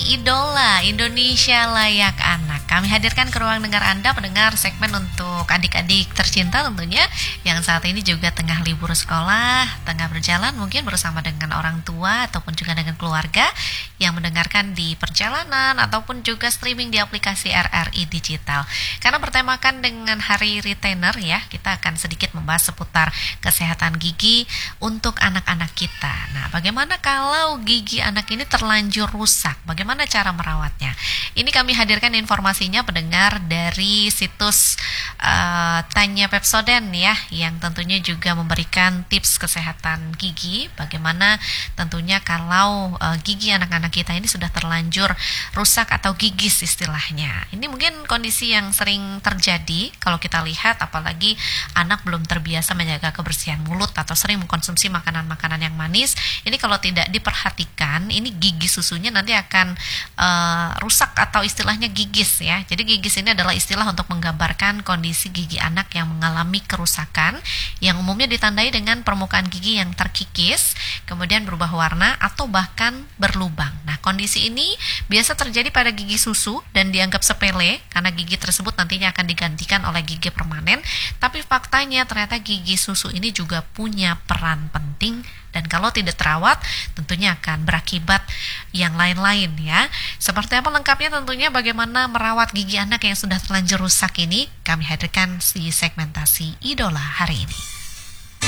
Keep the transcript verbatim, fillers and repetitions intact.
Idola Indonesia Layak Anak. Kami hadirkan ke ruang dengar Anda pendengar segmen untuk adik-adik tercinta tentunya yang saat ini juga tengah libur sekolah, tengah berjalan mungkin bersama dengan orang tua ataupun juga dengan keluarga yang mendengarkan di perjalanan ataupun juga streaming di aplikasi R R I Digital. Karena bertemakan dengan Hari Retainer ya, kita akan sedikit membahas seputar kesehatan gigi untuk anak-anak kita. Nah, bagaimana kalau gigi anak ini terlanjur rusak? Bagaimana cara merawatnya? Ini kami hadirkan informasinya pendengar dari situs uh, Tanya Pepsodent ya, yang tentunya juga memberikan tips kesehatan gigi. Bagaimana tentunya kalau uh, gigi anak-anak kita ini sudah terlanjur rusak atau gigis istilahnya. Ini mungkin kondisi yang sering terjadi kalau kita lihat, apalagi anak belum terbiasa menjaga kebersihan mulut atau sering mengkonsumsi makanan-makanan yang manis. Ini kalau tidak diperhatikan, ini gigi susunya nanti akan uh, rusak atau istilahnya gigis ya. Jadi gigis ini adalah istilah untuk menggambarkan kondisi gigi anak yang mengalami kerusakan yang umumnya ditandai dengan permukaan gigi yang terkikis, kemudian berubah warna atau bahkan berlubang. Nah, kondisi ini biasa terjadi pada gigi susu dan dianggap sepele karena gigi tersebut nantinya akan digantikan oleh gigi permanen, tapi faktanya ternyata gigi susu ini juga punya peran penting dan kalau tidak terawat tentunya akan berakibat yang lain-lain ya. Seperti apa lengkapnya tentunya bagaimana merawat gigi anak yang sudah terlanjur rusak ini kami hadirkan di segmentasi Idola hari ini.